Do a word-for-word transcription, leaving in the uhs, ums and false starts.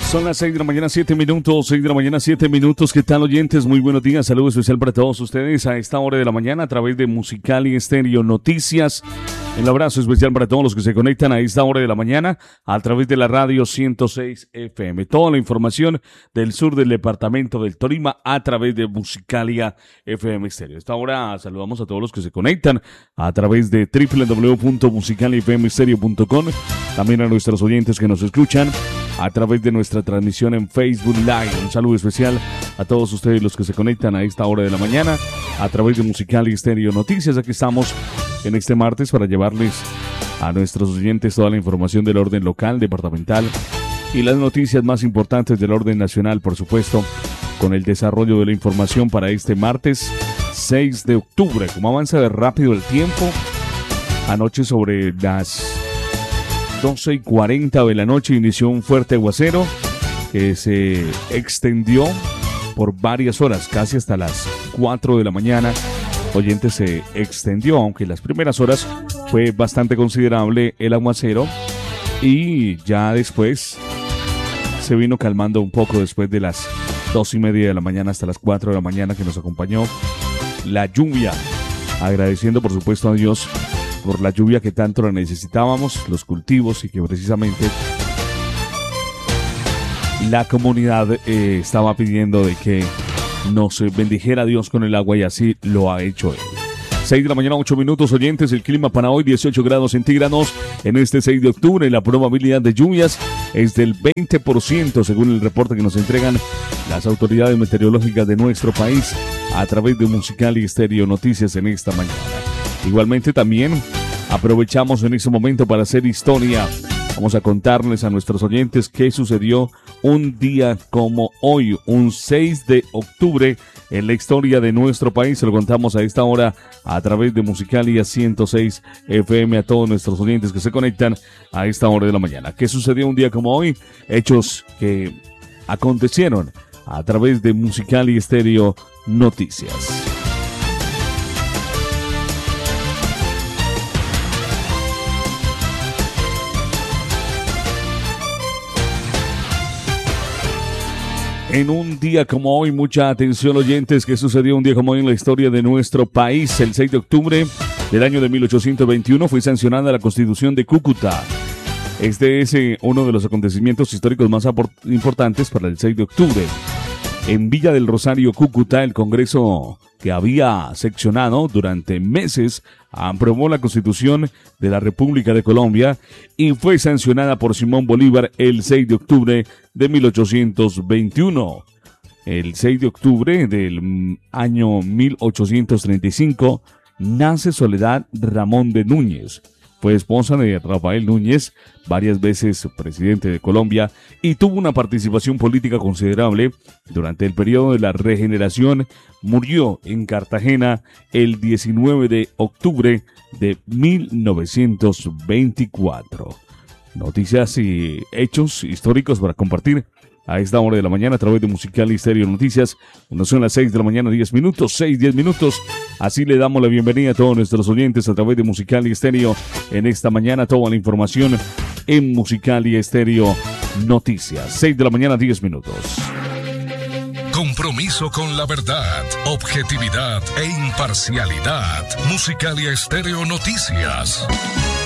Son las seis de la mañana, siete minutos, seis de la mañana, siete minutos. ¿Qué tal, oyentes? Muy buenos días, saludo especial para todos ustedes a esta hora de la mañana a través de Musicali Estéreo Noticias. Un abrazo especial para todos los que se conectan a esta hora de la mañana a través de la radio ciento seis F M. Toda la información del sur del departamento del Tolima a través de Musicalia F M Estéreo. A esta hora saludamos a todos los que se conectan a través de doble u doble u doble u punto musicalia f m estéreo punto com. También a nuestros oyentes que nos escuchan a través de nuestra transmisión en Facebook Live. Un saludo especial a todos ustedes los que se conectan a esta hora de la mañana a través de Musicalia Estéreo Noticias. Aquí estamos en este martes para llevarles a nuestros oyentes toda la información del orden local, departamental y las noticias más importantes del orden nacional, por supuesto, con el desarrollo de la información para este martes seis de octubre. Como avanza de rápido el tiempo, anoche sobre las doce y cuarenta de la noche inició un fuerte aguacero que se extendió por varias horas, casi hasta las cuatro de la mañana. Oyentes, se extendió, aunque en las primeras horas fue bastante considerable el aguacero y ya después se vino calmando un poco después de las dos y media de la mañana hasta las cuatro de la mañana que nos acompañó la lluvia, agradeciendo por supuesto a Dios por la lluvia que tanto la necesitábamos, los cultivos, y que precisamente la comunidad eh, estaba pidiendo de que nos bendijera Dios con el agua, y así lo ha hecho él. seis de la mañana, ocho minutos, oyentes. El clima para hoy, dieciocho grados centígrados en este seis de octubre. La probabilidad de lluvias es del veinte por ciento, según el reporte que nos entregan las autoridades meteorológicas de nuestro país a través de Musicalia Estéreo Noticias en esta mañana. Igualmente también aprovechamos en este momento para hacer historia. Vamos a contarles a nuestros oyentes qué sucedió un día como hoy, un seis de octubre, en la historia de nuestro país. Se lo contamos a esta hora a través de Musicalia ciento seis F M a todos nuestros oyentes que se conectan a esta hora de la mañana. ¿Qué sucedió un día como hoy? Hechos que acontecieron a través de Musicalia Estéreo Noticias. En un día como hoy, mucha atención, oyentes, que sucedió un día como hoy en la historia de nuestro país. El seis de octubre del año de mil ochocientos veintiuno fue sancionada la Constitución de Cúcuta. Este es eh, uno de los acontecimientos históricos más importantes para el seis de octubre. En Villa del Rosario, Cúcuta, el Congreso, que había seccionado durante meses, aprobó la Constitución de la República de Colombia y fue sancionada por Simón Bolívar el seis de octubre de mil ochocientos veintiuno. El seis de octubre del año mil ochocientos treinta y cinco nace Soledad Ramón de Núñez. Fue esposa de Rafael Núñez, varias veces presidente de Colombia, y tuvo una participación política considerable durante el periodo de la regeneración. Murió en Cartagena el diecinueve de octubre de mil novecientos veinticuatro. Noticias y hechos históricos para compartir a esta hora de la mañana a través de Musicalia Estéreo Noticias. Cuando son las seis de la mañana, diez minutos, seis, diez minutos. Así le damos la bienvenida a todos nuestros oyentes a través de Musicalia Estéreo en esta mañana. Toda la información en Musicalia Estéreo Noticias. seis de la mañana, diez minutos. Compromiso con la verdad, objetividad e imparcialidad. Musicalia Estéreo Noticias.